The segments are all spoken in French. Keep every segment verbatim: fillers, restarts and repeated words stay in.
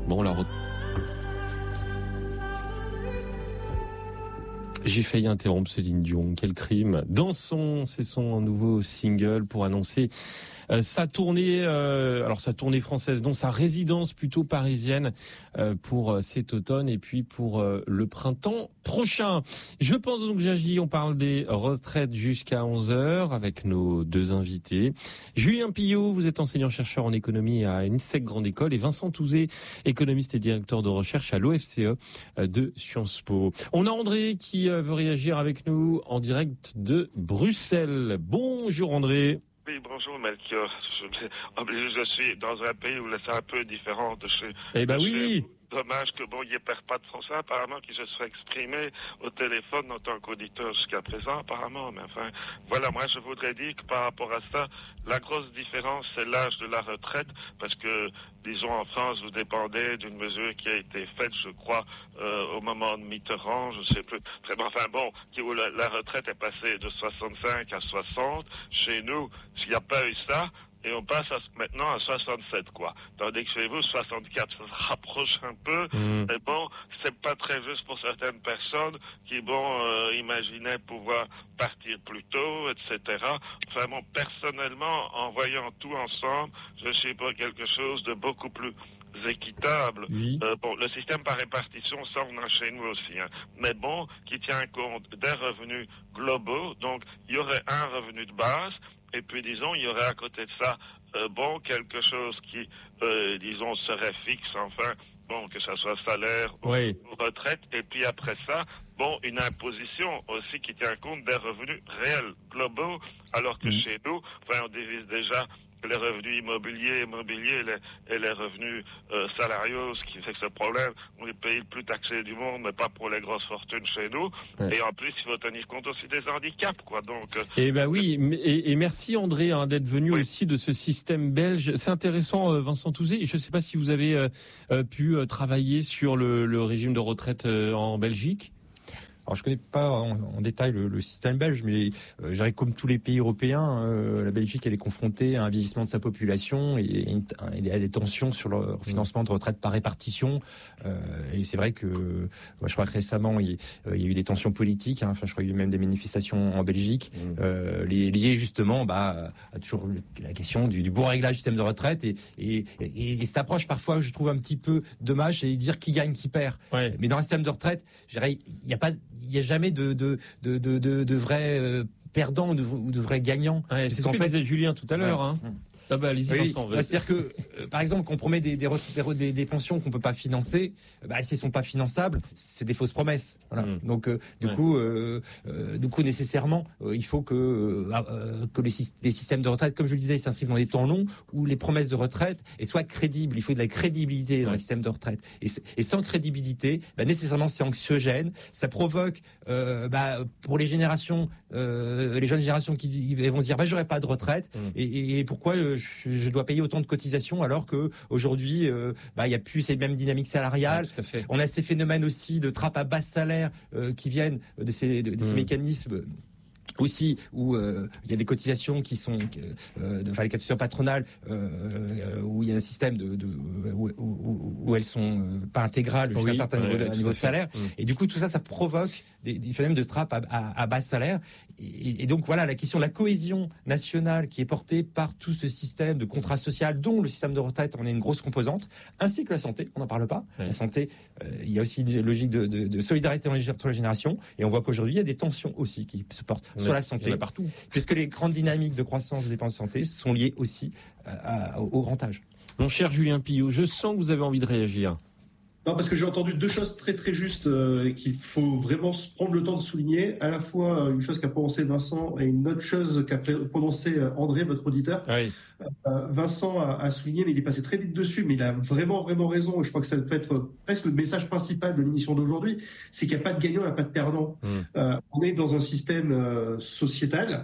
Bon, la retraite. J'ai failli interrompre Céline Dion. Quel crime. Dansons, c'est son nouveau single pour annoncer euh, sa tournée, euh, alors sa tournée française, non, sa résidence plutôt parisienne euh, pour euh, cet automne et puis pour euh, le printemps prochain. Je pense donc j'agis, on parle des retraites jusqu'à onze heures avec nos deux invités. Julien Pillot, vous êtes enseignant-chercheur en économie à INSEC Grande École et Vincent Touzé, économiste et directeur de recherche à l'O F C E de Sciences Po. On a André qui veut réagir avec nous en direct de Bruxelles. Bonjour André. Oui, bonjour Melchior. Je, je suis dans un pays où c'est un peu différent de chez... Eh ben oui. Dommage que bon, il n'y ait pas de français, apparemment, qui se soit exprimé au téléphone en tant qu'auditeur jusqu'à présent, apparemment. Mais enfin, voilà, moi, je voudrais dire que par rapport à ça, la grosse différence, c'est l'âge de la retraite, parce que, disons, en France, vous dépendez d'une mesure qui a été faite, je crois, euh, au moment de Mitterrand, je sais plus très bien, enfin bon, qui, où la, la retraite est passée de soixante-cinq à soixante. Chez nous, s'il n'y a pas eu ça, et on passe à, maintenant à soixante-sept, quoi. Tandis que chez vous, soixante-quatre, ça se rapproche un peu. Mmh. Mais bon, c'est pas très juste pour certaines personnes qui, bon, euh, imaginaient pouvoir partir plus tôt, et cetera. Enfin bon, personnellement, en voyant tout ensemble, je suis pour quelque chose de beaucoup plus équitable. Oui. Euh, bon, le système par répartition, ça on a chez nous aussi, hein. Mais bon, qui tient compte des revenus globaux. Donc, il y aurait un revenu de base. Et puis, disons, il y aurait à côté de ça, euh, bon, quelque chose qui, euh, disons, serait fixe, enfin, bon, que ça soit salaire oui. ou, ou retraite. Et puis après ça, bon, une imposition aussi qui tient compte des revenus réels, globaux, alors que mmh. chez nous, enfin, on divise déjà les revenus immobiliers, immobiliers et les, et les revenus euh, salariaux, ce qui fait que ce problème, on est le pays le plus taxé du monde, mais pas pour les grosses fortunes chez nous. Ouais. Et en plus, il faut tenir compte aussi des handicaps, quoi. Donc. Euh, eh ben oui, et, et merci André hein, d'être venu oui. aussi de ce système belge. C'est intéressant, euh, Vincent Touzé. Je ne sais pas si vous avez euh, euh, pu euh, travailler sur le, le régime de retraite euh, en Belgique. Alors je connais pas en, en détail le, le système belge, mais euh, je dirais comme tous les pays européens, euh, la Belgique elle est confrontée à un vieillissement de sa population et, et, et à des tensions sur le financement de retraite par répartition. Euh, et c'est vrai que, moi, je crois que récemment il, euh, il y a eu des tensions politiques. Hein, enfin, je crois qu'il y a eu même des manifestations en Belgique mmh. euh, liées justement bah, à toujours la question du, du bon réglage du système de retraite et, et, et, et cette approche parfois je trouve un petit peu dommage, c'est dire qui gagne, qui perd. Ouais. Mais dans un système de retraite, je dirais il n'y a pas il n'y a jamais de de de de de, de vrais euh, perdants ou de, ou de vrais gagnants. Ouais, c'est ce que fait... disait Julien tout à l'heure. Ouais. Hein. Ah bah allez-y oui, Vincent. Bah, c'est-à-dire que euh, par exemple qu'on promet des des, des des pensions qu'on peut pas financer, bah si elles sont pas finançables, c'est des fausses promesses. Voilà. Mmh. Donc euh, du ouais. coup euh, euh, du coup nécessairement euh, il faut que euh, que les, les systèmes de retraite, comme je le disais, ils s'inscrivent dans des temps longs où les promesses de retraite et soient crédibles. Il faut de la crédibilité dans ouais. les systèmes de retraite. Et, et sans crédibilité, bah, nécessairement c'est anxiogène. Ça provoque euh, bah, pour les générations, euh, les jeunes générations qui ils vont se dire bah j'aurai pas de retraite mmh. et, et, et pourquoi euh, Je, je dois payer autant de cotisations alors que aujourd'hui, euh, bah, il y a plus ces mêmes dynamiques salariales. Ouais, tout à fait. On a ces phénomènes aussi de trappe à basse salaire euh, qui viennent de ces, de, de ces mmh. mécanismes. Aussi où euh, il y a des cotisations qui sont, euh, de, enfin les cotisations patronales euh, où il y a un système de, de où, où, où elles sont euh, pas intégrales jusqu'à oui, un certain ouais, niveau, de, niveau de salaire. Mmh. Et du coup tout ça, ça provoque des, des phénomènes de trappe à, à, à bas salaire. Et, et donc voilà la question de la cohésion nationale qui est portée par tout ce système de contrat social dont le système de retraite en est une grosse composante, ainsi que la santé. On n'en parle pas. Ouais. La santé, euh, il y a aussi une logique de, de, de solidarité entre les générations. Et on voit qu'aujourd'hui il y a des tensions aussi qui se portent. Ouais. Sur la santé, partout, puisque les grandes dynamiques de croissance des dépenses de santé sont liées aussi à, à, au grand âge. Mon cher Julien Pillot, je sens que vous avez envie de réagir. Non, parce que j'ai entendu deux choses très très justes euh, qu'il faut vraiment prendre le temps de souligner. À la fois une chose qu'a prononcé Vincent et une autre chose qu'a prononcé André, votre auditeur. Oui. Euh, Vincent a, a souligné, mais il est passé très vite dessus, mais il a vraiment vraiment raison. Je crois que ça peut être presque le message principal de l'émission d'aujourd'hui, c'est qu'il n'y a pas de gagnant, il n'y a pas de perdant. Mmh. Euh, on est dans un système euh, sociétal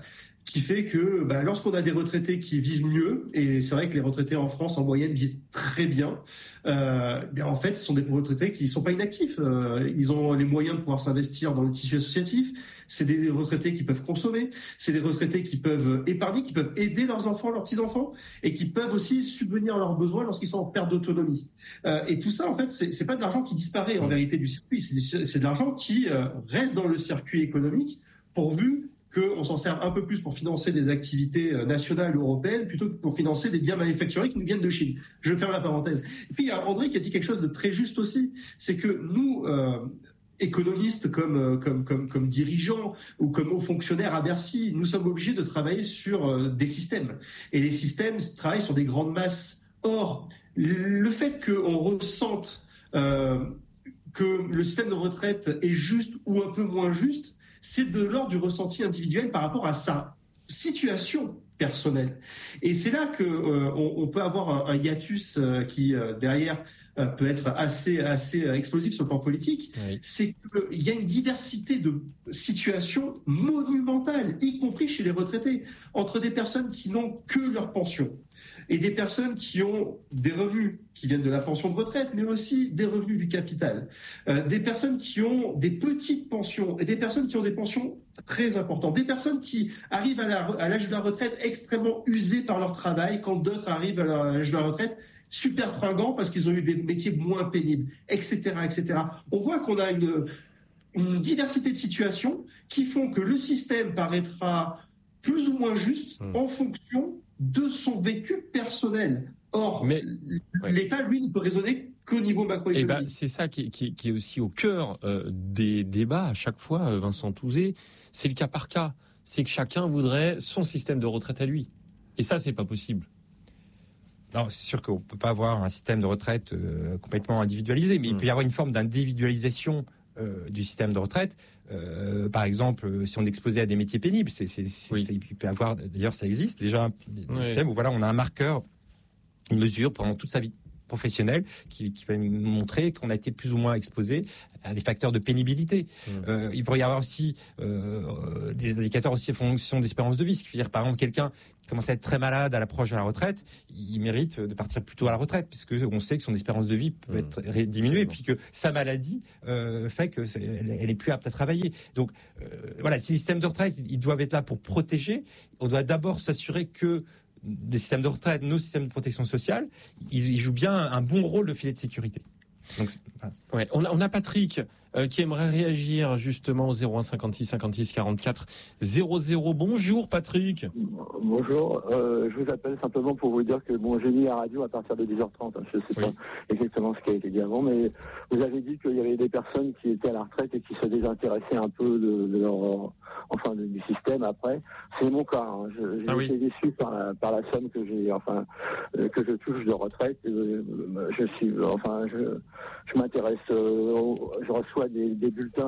qui fait que bah, lorsqu'on a des retraités qui vivent mieux, et c'est vrai que les retraités en France en moyenne vivent très bien, euh, bien en fait ce sont des retraités qui ne sont pas inactifs, euh, ils ont les moyens de pouvoir s'investir dans le tissu associatif, c'est des retraités qui peuvent consommer, c'est des retraités qui peuvent épargner, qui peuvent aider leurs enfants, leurs petits-enfants, et qui peuvent aussi subvenir à leurs besoins lorsqu'ils sont en perte d'autonomie. Euh, et tout ça en fait c'est, c'est pas de l'argent qui disparaît en vérité du circuit, c'est, c'est de l'argent qui euh, reste dans le circuit économique pourvu qu'on s'en sert un peu plus pour financer des activités nationales ou européennes plutôt que pour financer des biens manufacturés qui nous viennent de Chine. Je ferme la parenthèse. Et puis il y a André qui a dit quelque chose de très juste aussi, c'est que nous, euh, économistes comme, comme, comme, comme dirigeants ou comme hauts fonctionnaires à Bercy, nous sommes obligés de travailler sur euh, des systèmes. Et les systèmes travaillent sur des grandes masses. Or, le fait qu'on ressente euh, que le système de retraite est juste ou un peu moins juste, c'est de l'ordre du ressenti individuel par rapport à sa situation personnelle. Et c'est là qu'on euh, on peut avoir un, un hiatus euh, qui, euh, derrière, euh, peut être assez, assez explosif sur le plan politique. Oui. C'est qu'il y a une diversité de situations monumentales, y compris chez les retraités, entre des personnes qui n'ont que leur pension et des personnes qui ont des revenus qui viennent de la pension de retraite, mais aussi des revenus du capital. Euh, des personnes qui ont des petites pensions et des personnes qui ont des pensions très importantes. Des personnes qui arrivent à, la, à l'âge de la retraite extrêmement usées par leur travail, quand d'autres arrivent à l'âge de la retraite super fringants parce qu'ils ont eu des métiers moins pénibles, et cetera, et cetera. On voit qu'on a une, une diversité de situations qui font que le système paraîtra plus ou moins juste mmh. en fonction de son vécu personnel. Or, Mais, ouais. l'État, lui, ne peut raisonner qu'au niveau macroéconomique. Et ben, c'est ça qui, qui, qui est aussi au cœur euh, des débats à chaque fois, Vincent Touzé. C'est le cas par cas. C'est que chacun voudrait son système de retraite à lui. Et ça, c'est pas possible. Non, c'est sûr qu'on ne peut pas avoir un système de retraite euh, complètement individualisé, mais mmh. il peut y avoir une forme d'individualisation euh, du système de retraite. Euh, par exemple, si on est exposé à des métiers pénibles, c'est, c'est, c'est, oui. c'est, il peut y avoir, d'ailleurs ça existe déjà, des oui. systèmes où voilà, on a un marqueur, une mesure pendant toute sa vie professionnelle qui, qui va nous montrer qu'on a été plus ou moins exposé à des facteurs de pénibilité. Mmh. Euh, il pourrait y avoir aussi euh, des indicateurs aussi en fonction d'espérance de vie, ce qui veut dire par exemple quelqu'un qui commence à être très malade à l'approche de la retraite, il mérite de partir plus tôt à la retraite puisque on sait que son espérance de vie peut être mmh. diminuée et puis que sa maladie euh, fait que c'est, elle, elle est plus apte à travailler. Donc euh, voilà, ces systèmes de retraite, ils doivent être là pour protéger. On doit d'abord s'assurer que les systèmes de retraite, nos systèmes de protection sociale, ils, ils jouent bien un bon rôle de filet de sécurité. Donc, voilà. Ouais, on, a, on a Patrick euh, qui aimerait réagir justement au zéro un cinquante-six cinquante-six quarante-quatre zéro zéro. Bonjour Patrick. Bonjour, euh, je vous appelle simplement pour vous dire que bon, j'ai mis la radio à partir de dix heures trente, hein, je ne sais oui. pas exactement ce qui a été dit avant, mais vous avez dit qu'il y avait des personnes qui étaient à la retraite et qui se désintéressaient un peu de, de leur, enfin du système après. C'est mon cas, hein. je, j'ai ah été oui. déçu par la, par la somme que j'ai, enfin euh, que je touche de retraite. Euh, je suis, enfin je, je m'intéresse, euh, je reçois des, des bulletins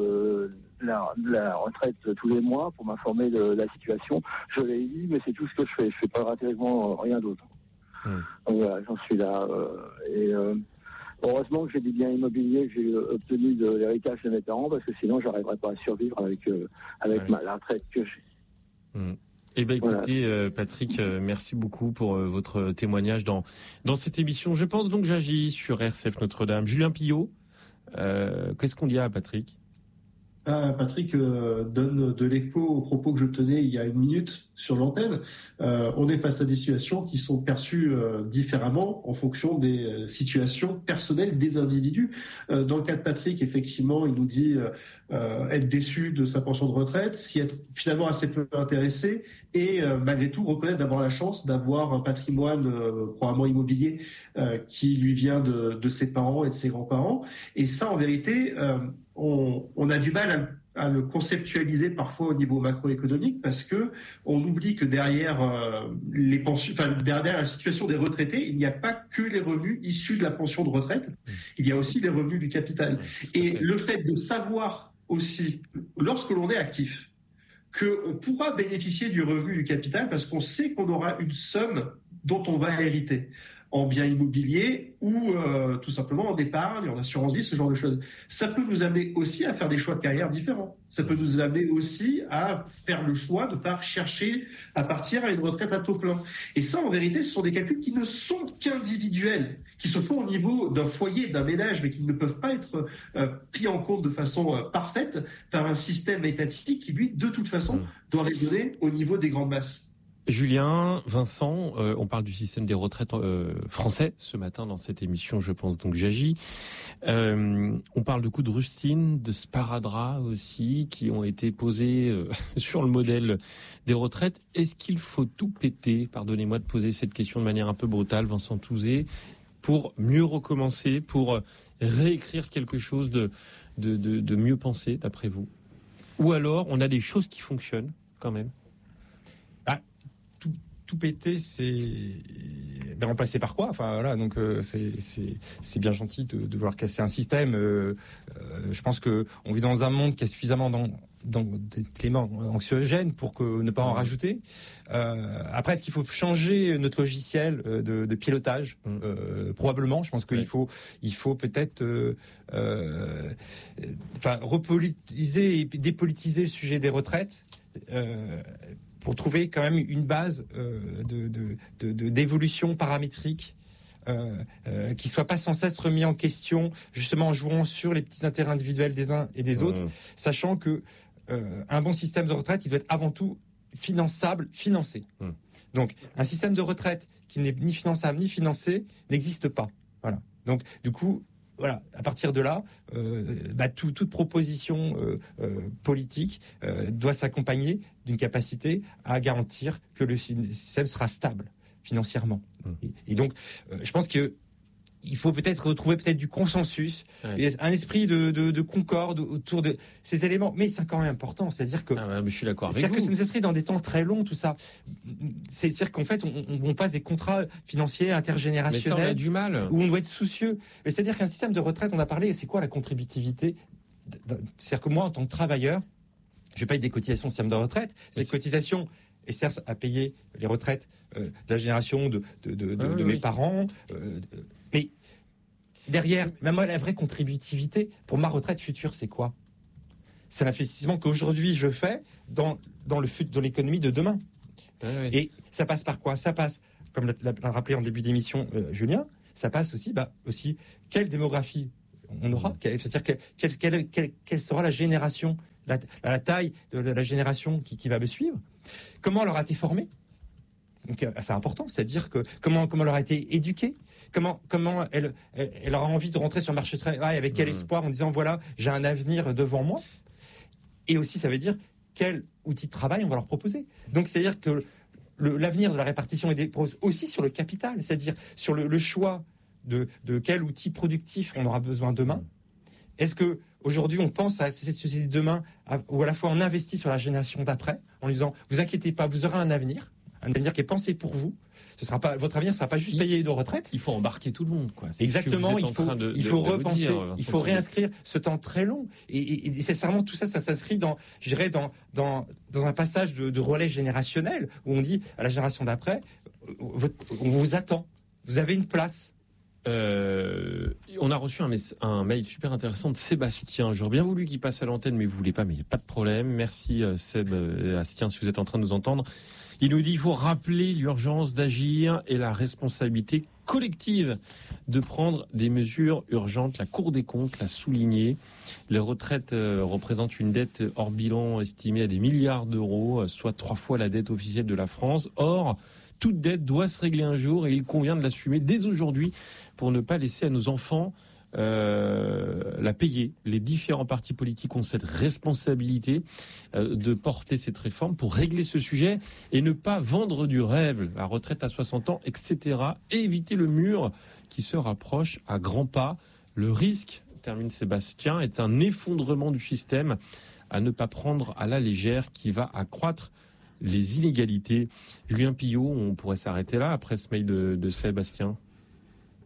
de La, la retraite tous les mois pour m'informer de la situation. Je l'ai dit, mais c'est tout ce que je fais. Je fais pas véritablement rien d'autre. Mmh. Donc voilà, j'en suis là. Euh, et euh, heureusement que j'ai des biens immobiliers que j'ai obtenus de l'héritage de mes parents, parce que sinon j'arriverais pas à survivre avec euh, avec ouais. ma, la retraite que j'ai. Mmh. Eh bien, écoutez, voilà. euh, Patrick, euh, merci beaucoup pour euh, votre témoignage dans dans cette émission. Je pense donc j'agis sur R C F Notre-Dame. Julien Pillot, euh, qu'est-ce qu'on dit à Patrick? Ah, Patrick euh, donne de l'écho aux propos que je tenais il y a une minute sur l'antenne. Euh, on est face à des situations qui sont perçues euh, différemment en fonction des euh, situations personnelles des individus. Euh, dans le cas de Patrick, effectivement, il nous dit euh, être déçu de sa pension de retraite, s'y être finalement assez peu intéressé et euh, malgré tout reconnaître d'avoir la chance d'avoir un patrimoine euh, probablement immobilier euh, qui lui vient de, de ses parents et de ses grands-parents. Et ça, en vérité, euh, on, on a du mal à, à le conceptualiser parfois au niveau macroéconomique parce que on oublie que derrière euh, les pensions, enfin derrière la situation des retraités, il n'y a pas que les revenus issus de la pension de retraite, il y a aussi les revenus du capital. Et le fait de savoir aussi, lorsque l'on est actif, qu'on pourra bénéficier du revenu du capital parce qu'on sait qu'on aura une somme dont on va hériter. en biens immobiliers ou euh, tout simplement en épargne, en assurance vie, ce genre de choses. Ça peut nous amener aussi à faire des choix de carrière différents. Ça peut nous amener aussi à faire le choix de ne pas chercher à partir à une retraite à taux plein. Et ça, en vérité, ce sont des calculs qui ne sont qu'individuels, qui se font au niveau d'un foyer, d'un ménage, mais qui ne peuvent pas être euh, pris en compte de façon euh, parfaite par un système étatique qui, lui, de toute façon, mmh. doit raisonner au niveau des grandes masses. Julien, Vincent, euh, on parle du système des retraites euh, français ce matin dans cette émission, je pense donc j'agis. Euh, on parle de coups de rustine, de sparadrap aussi, qui ont été posés euh, sur le modèle des retraites. Est-ce qu'il faut tout péter, pardonnez-moi de poser cette question de manière un peu brutale, Vincent Touzé, pour mieux recommencer, pour réécrire quelque chose de, de, de, de mieux pensé, d'après vous? Ou alors, on a des choses qui fonctionnent quand même? Tout péter, c'est ben, remplacé par quoi? Enfin voilà, donc euh, c'est c'est c'est bien gentil de, de vouloir casser un système. Euh, euh, je pense que on vit dans un monde qui a suffisamment dans, dans des éléments anxiogènes pour que ne pas en rajouter. Euh, après, est-ce qu'il faut changer notre logiciel de, de pilotage? euh, Probablement. Je pense qu'il oui. faut il faut peut-être euh, euh, enfin repolitiser et dépolitiser le sujet des retraites. Euh, pour trouver quand même une base euh, de, de, de, de, d'évolution paramétrique euh, euh, qui soit pas sans cesse remis en question, justement en jouant sur les petits intérêts individuels des uns et des autres, mmh. sachant que euh, un bon système de retraite, il doit être avant tout finançable, financé. Mmh. Donc, un système de retraite qui n'est ni finançable ni financé n'existe pas. Voilà. Donc, du coup, voilà, à partir de là, euh, bah, tout, toute proposition euh, euh, politique euh, doit s'accompagner d'une capacité à garantir que le système sera stable financièrement. Mmh. Et, et donc, euh, je pense que il faut peut-être retrouver peut-être du consensus, ouais. et un esprit de, de, de concorde autour de ces éléments. Mais c'est quand même important, c'est-à-dire que, ah ouais, mais je suis d'accord avec c'est-à-dire vous. que ça serait dans des temps très longs, tout ça. C'est-à-dire qu'en fait, on, on passe des contrats financiers intergénérationnels, mais ça, on a du mal. Où on doit être soucieux. Mais c'est-à-dire qu'un système de retraite, on a parlé, c'est quoi la contributivité? C'est-à-dire que moi, en tant que travailleur, je paye des cotisations au système de retraite. Ces c'est... cotisations et servent à payer les retraites euh, de la génération de, de, de, de, ah, de oui, mes oui. parents. Euh, de, mais derrière, même moi, la vraie contributivité pour ma retraite future, c'est quoi? C'est l'investissement qu'aujourd'hui je fais dans, dans, le, dans l'économie de demain. Ah, oui. Et ça passe par quoi? Ça passe, comme l'a, l'a rappelé en début d'émission euh, Julien, ça passe aussi, bah, aussi quelle démographie on aura, c'est-à-dire que, quelle, quelle, quelle, quelle sera la génération, la, la taille de la génération qui, qui va me suivre, comment elle aura été formée. Donc c'est important, c'est-à-dire que comment, comment elle aura été éduquée, comment, comment elle, elle, elle aura envie de rentrer sur le marché du travail, avec quel mmh. espoir, en disant voilà, j'ai un avenir devant moi. Et aussi, ça veut dire quel outil de travail on va leur proposer. Donc c'est-à-dire que le, l'avenir de la répartition est aussi sur le capital, c'est-à-dire sur le, le choix de, de quel outil productif on aura besoin demain. Est-ce que aujourd'hui on pense à cette société de demain, à, ou à la fois on investit sur la génération d'après, en disant vous inquiétez pas, vous aurez un avenir. Un avenir qui est pensé pour vous. Ce sera pas, votre avenir ne sera pas juste payé de retraite. Il faut embarquer tout le monde, quoi. C'est exactement. Il faut, de, il faut de, repenser. De dire, il faut réinscrire ce temps très long. Et, et, et sincèrement, tout ça, ça s'inscrit dans, je dirais, dans, dans, dans un passage de, de relais générationnel où on dit à la génération d'après, on vous attend. Vous avez une place. Euh, on a reçu un, mes- un mail super intéressant de Sébastien. J'aurais bien voulu qu'il passe à l'antenne, mais vous voulez pas, mais il n'y a pas de problème. Merci euh, Sébastien, si vous êtes en train de nous entendre. Il nous dit qu'il faut rappeler l'urgence d'agir et la responsabilité collective de prendre des mesures urgentes. La Cour des comptes l'a souligné. Les retraites euh, représentent une dette hors bilan estimée à des milliards d'euros, soit trois fois la dette officielle de la France. Or, toute dette doit se régler un jour et il convient de l'assumer dès aujourd'hui pour ne pas laisser à nos enfants euh, la payer. Les différents partis politiques ont cette responsabilité euh, de porter cette réforme pour régler ce sujet et ne pas vendre du rêve, la retraite à soixante ans, et cetera. Et éviter le mur qui se rapproche à grands pas. Le risque, termine Sébastien, est un effondrement du système à ne pas prendre à la légère qui va accroître les inégalités. Julien Pillot, on pourrait s'arrêter là après ce mail de, de Sébastien.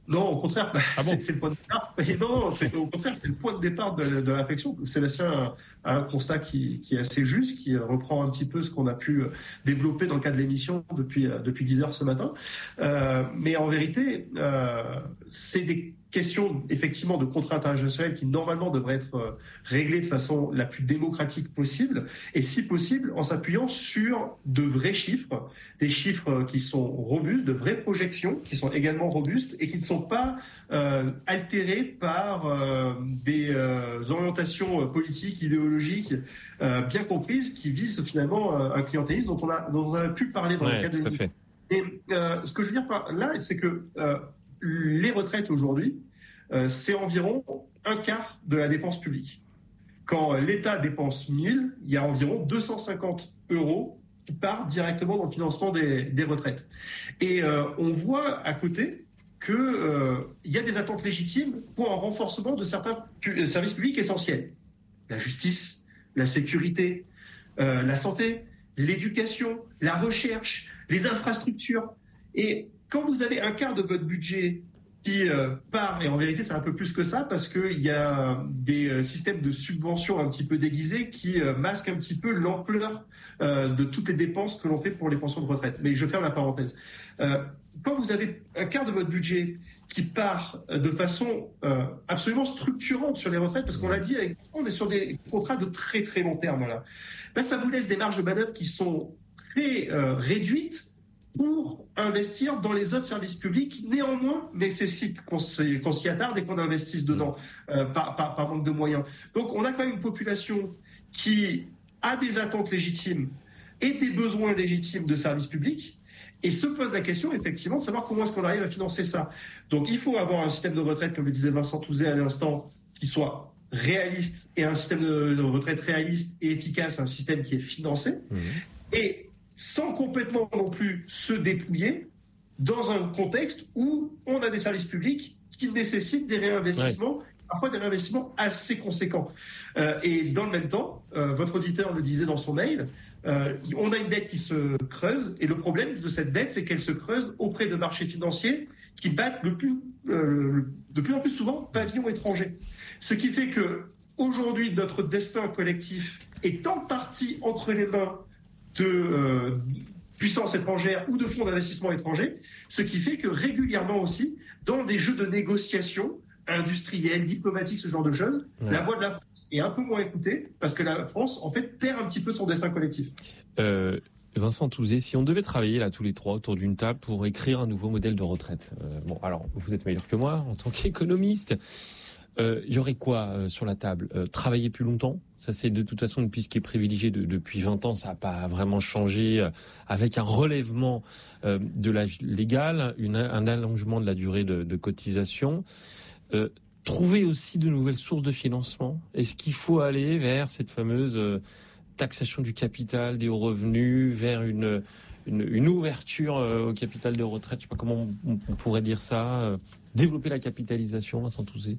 Non, au contraire, ah bon c'est, c'est le point de départ. Et non, c'est, au contraire, c'est le point de départ de, de la réflexion. Sébastien a un constat qui, qui est assez juste, qui reprend un petit peu ce qu'on a pu développer dans le cadre de l'émission depuis, depuis dix heures ce matin. Euh, mais en vérité, euh, c'est des questions effectivement de contraintes internationales qui normalement devraient être réglées de façon la plus démocratique possible, et si possible en s'appuyant sur de vrais chiffres, des chiffres qui sont robustes, de vraies projections qui sont également robustes et qui ne sont pas euh, altérées par euh, des euh, orientations politiques, idéologiques euh, bien comprises qui visent finalement euh, un clientélisme dont on a, dont on a pu parler dans ouais, le cadre de l'émission. Et euh, ce que je veux dire par là, c'est que euh, les retraites aujourd'hui, euh, c'est environ un quart de la dépense publique. Quand l'État dépense mille, il y a environ deux cent cinquante euros qui partent directement dans le financement des, des retraites. Et euh, on voit à côté qu'il euh, y a des attentes légitimes pour un renforcement de certains pu- services publics essentiels. La justice, la sécurité, euh, la santé, l'éducation, la recherche, les infrastructures. Et quand vous avez un quart de votre budget qui euh, part, et en vérité c'est un peu plus que ça, parce qu'il y a des euh, systèmes de subventions un petit peu déguisés qui euh, masquent un petit peu l'ampleur euh, de toutes les dépenses que l'on fait pour les pensions de retraite. Mais je ferme la parenthèse. Euh, quand vous avez un quart de votre budget qui part de façon euh, absolument structurante sur les retraites, parce qu'on l'a dit, avec, on est sur des contrats de très très long terme, là, ben, ça vous laisse des marges de manœuvre qui sont très euh, réduites pour investir dans les autres services publics qui, néanmoins, nécessitent qu'on s'y, qu'on s'y attarde et qu'on investisse dedans euh, par, par, par manque de moyens. Donc, on a quand même une population qui a des attentes légitimes et des besoins légitimes de services publics et se pose la question, effectivement, de savoir comment est-ce qu'on arrive à financer ça. Donc, il faut avoir un système de retraite, comme le disait Vincent Touzé à l'instant, qui soit réaliste, et un système de, de retraite réaliste et efficace, un système qui est financé. Mmh. Et sans complètement non plus se dépouiller dans un contexte où on a des services publics qui nécessitent des réinvestissements, ouais. parfois des réinvestissements assez conséquents. Euh, et dans le même temps, euh, votre auditeur le disait dans son mail, euh, on a une dette qui se creuse, et le problème de cette dette, c'est qu'elle se creuse auprès de marchés financiers qui battent le plus, euh, de plus en plus souvent pavillon étranger. Ce qui fait que aujourd'hui, notre destin collectif est en partie entre les mains de euh, puissances étrangères ou de fonds d'investissement étrangers, ce qui fait que régulièrement aussi, dans des jeux de négociation industriels, diplomatiques, ce genre de choses, ouais. la voix de la France est un peu moins écoutée parce que la France, en fait, perd un petit peu son destin collectif. Euh, Vincent Touzé, si on devait travailler là tous les trois autour d'une table pour écrire un nouveau modèle de retraite, euh, bon, alors vous êtes meilleur que moi en tant qu'économiste. Il euh, y aurait quoi euh, sur la table euh, Travailler plus longtemps, ça c'est de toute façon une piste qui est privilégiée de, depuis vingt ans, ça n'a pas vraiment changé, euh, avec un relèvement euh, de l'âge légal, une, un allongement de la durée de, de cotisation. Euh, trouver aussi de nouvelles sources de financement. Est-ce qu'il faut aller vers cette fameuse euh, taxation du capital, des hauts revenus, vers une, une, une ouverture euh, au capital de retraite, je ne sais pas comment on, on pourrait dire ça, euh, développer la capitalisation, Vincent Touzé?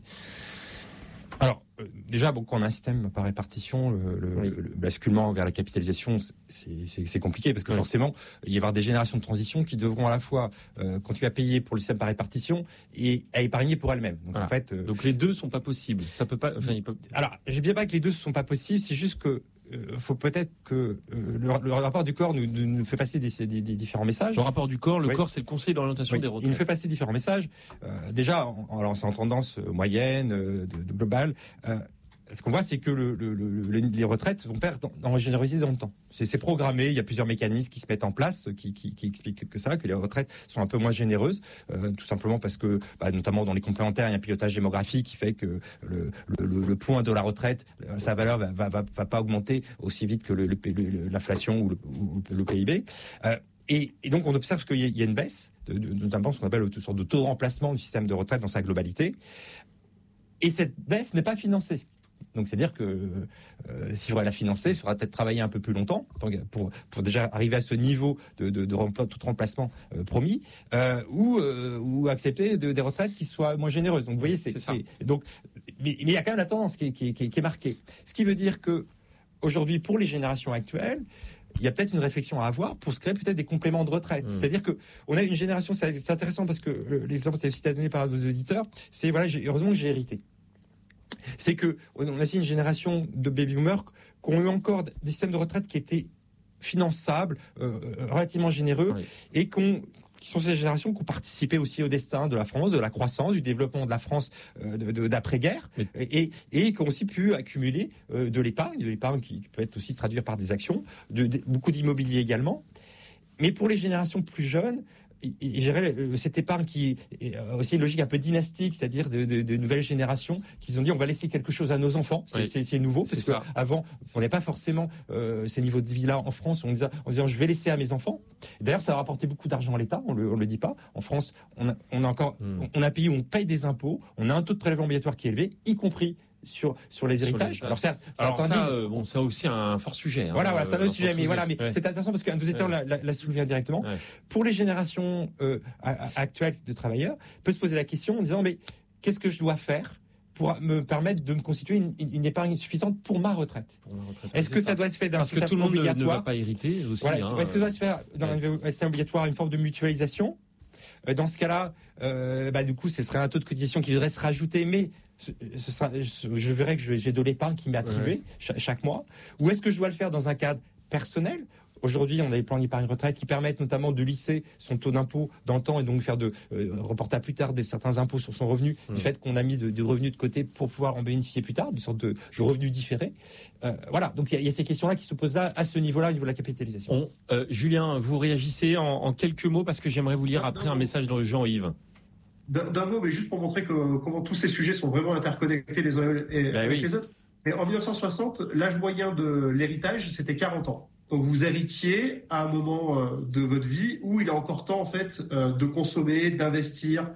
Alors, euh, déjà, bon, quand on a un système par répartition, le, le, oui. le, le basculement vers la capitalisation, c'est, c'est, c'est compliqué parce que oui. forcément, il va y avoir des générations de transition qui devront à la fois euh, continuer à payer pour le système par répartition et à épargner pour elles-mêmes. Donc, voilà. en fait, euh, donc les deux sont pas possibles. Ça peut pas. Enfin, il peut... Alors, je dis bien pas que les deux ne sont pas possibles. C'est juste que euh, faut peut-être que euh, le, le rapport du corps nous, nous fait passer des, des, des différents messages. Le rapport du corps, le oui. corps, c'est le Conseil d'orientation oui. des retraites. Il nous fait passer différents messages. Euh, déjà, en, alors c'est en tendance moyenne, euh, de, de globale. Euh, Ce qu'on voit, c'est que le, le, le, les retraites vont perdre en générosité dans le temps. C'est, c'est programmé, il y a plusieurs mécanismes qui se mettent en place, qui, qui, qui expliquent que ça, que les retraites sont un peu moins généreuses, euh, tout simplement parce que, bah, notamment dans les complémentaires, il y a un pilotage démographique qui fait que le, le, le point de la retraite, sa valeur va, va, va, va pas augmenter aussi vite que le, le, le, l'inflation ou le, ou le P I B. Euh, Et, et donc, on observe qu'il y a, il y a une baisse, de, de, notamment ce qu'on appelle une sorte de taux de remplacement du système de retraite dans sa globalité. Et cette baisse n'est pas financée. Donc, c'est-à-dire que euh, s'il faudrait la financer, il faudra peut-être travailler un peu plus longtemps pour, pour déjà arriver à ce niveau de, de, de rempla, tout remplacement euh, promis, euh, ou, euh, ou accepter de, des retraites qui soient moins généreuses. Donc, vous voyez, c'est, c'est, c'est donc, mais, mais il y a quand même la tendance qui est, qui est, qui est, qui est marquée. Ce qui veut dire que aujourd'hui, pour les générations actuelles, il y a peut-être une réflexion à avoir pour se créer peut-être des compléments de retraite. Mmh. C'est-à-dire que on a une génération, c'est, c'est intéressant parce que euh, l'exemple que tu as donné par nos auditeurs, c'est voilà, j'ai, heureusement que j'ai hérité. C'est que on a aussi une génération de baby boomers qui ont eu encore des systèmes de retraite qui étaient finançables, euh, relativement généreux, oui. et qu'on qui sont ces générations qui ont participé aussi au destin de la France, de la croissance, du développement de la France euh, de, de, d'après-guerre, Mais... et, et qui ont aussi pu accumuler euh, de l'épargne, de l'épargne qui peut être aussi se traduire par des actions, de, de, beaucoup d'immobilier également. Mais pour les générations plus jeunes, et gérer cette épargne qui est aussi une logique un peu dynastique, c'est-à-dire de, de, de nouvelles générations qui ont dit on va laisser quelque chose à nos enfants. C'est, oui. c'est, c'est nouveau parce c'est qu'avant on n'avait pas forcément euh, ces niveaux de vie-là en France. On disait, on disait je vais laisser à mes enfants. D'ailleurs, ça a rapporté beaucoup d'argent à l'État. On le, on le dit pas. En France, on a, on a encore, mm. on a un pays où on paye des impôts. On a un taux de prélèvement obligatoire qui est élevé, y compris sur sur les héritages. Sur les... Alors, certes, Alors ça, ça euh, bon, ça aussi un fort sujet. Hein, voilà, voilà, c'est un autre sujet, mais voilà, mais ouais. c'est intéressant parce qu'un de nos auditeurs ouais. l'a, l'a soulevé indirectement. Ouais. Pour les générations euh, actuelles de travailleurs, peut se poser la question en disant mais qu'est-ce que je dois faire pour me permettre de me constituer une, une épargne suffisante pour ma retraite. Pour ma retraite Est-ce que ça, ça doit être fait d'un système obligatoire ? Parce que tout le monde ne va pas hériter aussi. Voilà. Hein, Est-ce que ça doit se faire dans ouais. un système obligatoire, une forme de mutualisation ? Dans ce cas-là, euh, bah, du coup, ce serait un taux de cotisation qui devrait se rajouter, mais ce, ce sera, je verrai que j'ai de l'épargne qui m'est attribuée ouais. chaque, chaque mois. Ou est-ce que je dois le faire dans un cadre personnel ? Aujourd'hui, on a des plans d'épargne retraite qui permettent notamment de lisser son taux d'impôt dans le temps et donc faire de euh, reporter à plus tard des, certains impôts sur son revenu, mmh. du fait qu'on a mis de, de revenus de côté pour pouvoir en bénéficier plus tard, une sorte de, de revenus différés. Euh, voilà, donc il y, y a ces questions-là qui se posent là, à ce niveau-là, au niveau de la capitalisation. On, euh, Julien, vous réagissez en, en quelques mots parce que j'aimerais vous lire après un message de Jean-Yves. D'un, d'un mot, mais juste pour montrer que, comment tous ces sujets sont vraiment interconnectés les uns et, ben avec oui. les autres. Et en dix-neuf cent soixante, l'âge moyen de l'héritage, c'était quarante ans. Donc vous héritiez à un moment euh, de votre vie où il est encore temps en fait euh, de consommer, d'investir,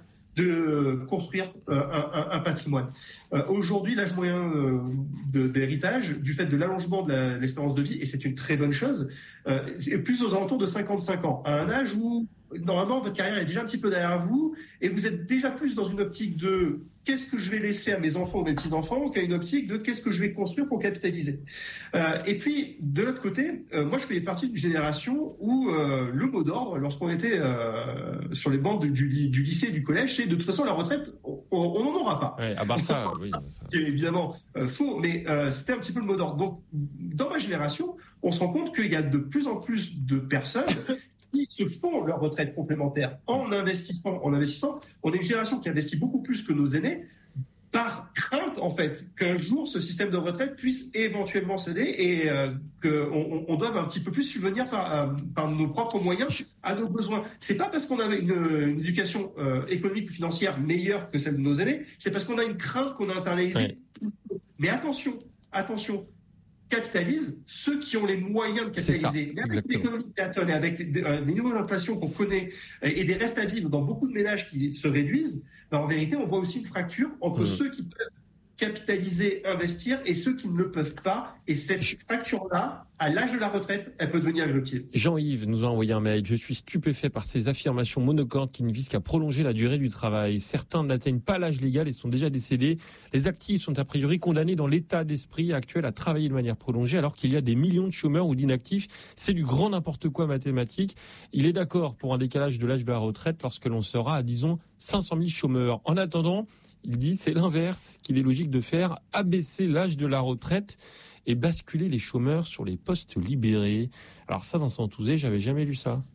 de construire euh, un, un, un patrimoine. Euh, aujourd'hui, l'âge moyen euh, de, d'héritage, du fait de l'allongement de, la, de l'espérance de vie, et c'est une très bonne chose, euh, est plus aux alentours de cinquante-cinq ans, à un âge où normalement votre carrière est déjà un petit peu derrière vous et vous êtes déjà plus dans une optique de qu'est-ce que je vais laisser à mes enfants ou mes petits-enfants qu'à une optique de qu'est-ce que je vais construire pour capitaliser. Euh, et puis, de l'autre côté, euh, moi, je fais partie d'une génération où euh, le mot d'ordre, lorsqu'on était euh, sur les bancs du, du lycée et du collège, c'est de toute façon, la retraite, on n'en aura pas. Ouais, à part ça, oui. C'est évidemment euh, faux, mais euh, c'était un petit peu le mot d'ordre. Donc, dans ma génération, on se rend compte qu'il y a de plus en plus de personnes qui se font leur retraite complémentaire en investissant, en investissant. On est une génération qui investit beaucoup plus que nos aînés par crainte, en fait, qu'un jour, ce système de retraite puisse éventuellement céder et euh, qu'on on doive un petit peu plus subvenir par, euh, par nos propres moyens à nos besoins. C'est pas parce qu'on a une, une éducation euh, économique ou financière meilleure que celle de nos aînés, c'est parce qu'on a une crainte qu'on a internalisée. Ouais. Mais attention, attention, capitalise ceux qui ont les moyens de capitaliser. Ça, avec l'économie platonne et avec les, euh, les niveaux d'inflation qu'on connaît euh, et des restes à vivre dans beaucoup de ménages qui se réduisent, ben en vérité, on voit aussi une fracture entre mmh. ceux qui peuvent capitaliser, investir et ceux qui ne le peuvent pas. Et cette fracture-là, à l'âge de la retraite, elle peut devenir irréductible. Jean-Yves nous a envoyé un mail. Je suis stupéfait par ces affirmations monocordes qui ne visent qu'à prolonger la durée du travail. Certains n'atteignent pas l'âge légal et sont déjà décédés. Les actifs sont a priori condamnés dans l'état d'esprit actuel à travailler de manière prolongée alors qu'il y a des millions de chômeurs ou d'inactifs. C'est du grand n'importe quoi mathématique. Il est d'accord pour un décalage de l'âge de la retraite lorsque l'on sera à, disons, cinq cent mille chômeurs. En attendant, il dit c'est l'inverse qu'il est logique de faire, abaisser l'âge de la retraite et basculer les chômeurs sur les postes libérés. Alors ça, dans Santouzé, j'avais jamais lu ça.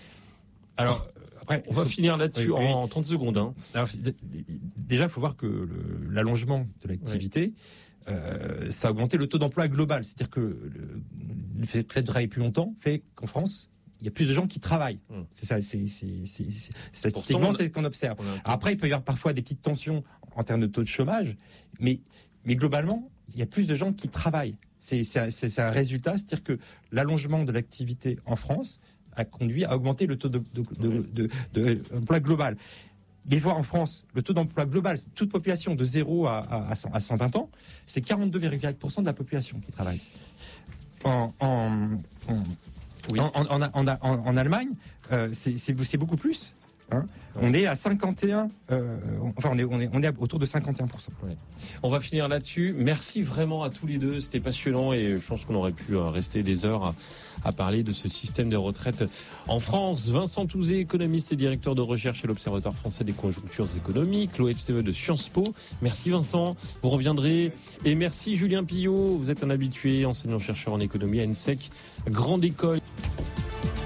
Alors, après, on va faut... finir là-dessus oui, oui. en trente secondes. Hein. Alors, déjà, il faut voir que le, l'allongement de l'activité, oui. euh, ça a augmenté le taux d'emploi global. C'est-à-dire que le, le fait de travailler plus longtemps fait qu'en France, il y a plus de gens qui travaillent. Hum. C'est ça, c'est, c'est, c'est, c'est, statistiquement, c'est ce qu'on observe. Après, il peut y avoir parfois des petites tensions en termes de taux de chômage, mais, mais globalement, il y a plus de gens qui travaillent. C'est, c'est, c'est, c'est un résultat, c'est-à-dire que l'allongement de l'activité en France a conduit à augmenter le taux de, de, de, de, de, de emploi global. Les fois en France, le taux d'emploi global, toute population de zéro à, à, à cent vingt ans, c'est quarante-deux virgule quatre pour cent de la population qui travaille. En, en, en, oui. en, en, en, en, en Allemagne, euh, c'est, c'est, c'est beaucoup plus. Hein. On est à cinquante et un, euh, enfin on est, on est, on est autour de cinquante et un pour cent. Ouais. On va finir là-dessus. Merci vraiment à tous les deux, c'était passionnant et je pense qu'on aurait pu rester des heures à, à parler de ce système de retraite en France. Vincent Touzé, économiste et directeur de recherche à l'Observatoire français des conjonctures économiques, l'O F C E de Sciences Po. Merci Vincent, vous reviendrez. Et merci Julien Pillot, vous êtes un habitué, enseignant-chercheur en économie à ENSEC, grande école.